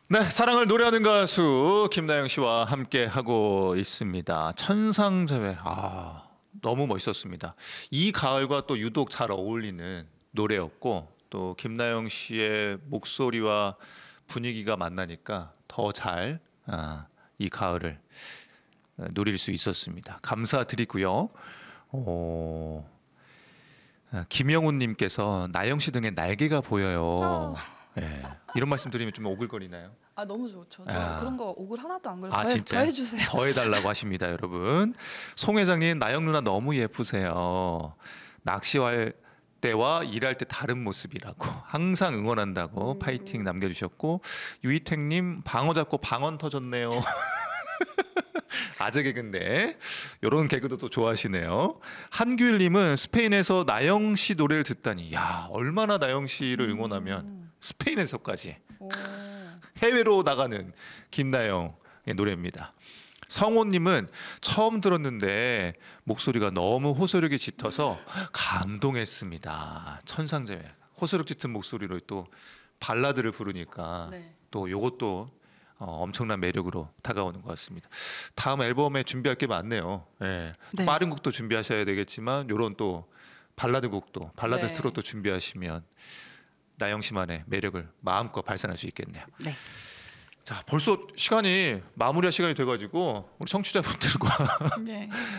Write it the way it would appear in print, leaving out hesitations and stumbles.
네, 사랑을 노래하는 가수 김나영 씨와 함께 하고 있습니다. 천상재회. 너무 멋있었습니다. 이 가을과 또 유독 잘 어울리는 노래였고 또 김나영 씨의 목소리와 분위기가 만나니까 더 잘 이 가을을 누릴 수 있었습니다. 감사드리고요. 김영훈님께서 나영 씨 등에 날개가 보여요. 예, 이런 말씀 드리면 좀 오글거리나요? 너무 좋죠. 저 아. 그런 거 오글 하나도 안 걸려. 진짜 더 해주세요. 더 해달라고 하십니다, 여러분. 송 회장님, 나영 누나 너무 예쁘세요. 낚시할 때와 일할 때 다른 모습이라고 항상 응원한다고 파이팅 남겨주셨고, 유희택님 방어 잡고 방언 터졌네요. 아재 개그인데 이런 개그도 또 좋아하시네요. 한규일님은 스페인에서 나영 씨 노래를 듣다니, 야 얼마나 나영 씨를 응원하면 스페인에서까지 오. 해외로 나가는 김나영의 노래입니다. 성호님은 처음 들었는데 목소리가 너무 호소력이 짙어서 감동했습니다. 천상재회. 호소력 짙은 목소리로 또 발라드를 부르니까 네. 또 요것도 엄청난 매력으로 다가오는 것 같습니다. 다음 앨범에 준비할 게 많네요. 예. 네. 빠른 곡도 준비하셔야 되겠지만 요런 또 발라드 곡도 발라드 네. 트롯도 준비하시면 나영 씨만의 매력을 마음껏 발산할 수 있겠네요. 네. 자, 벌써 시간이 마무리할 시간이 돼가지고 우리 청취자분들과 네.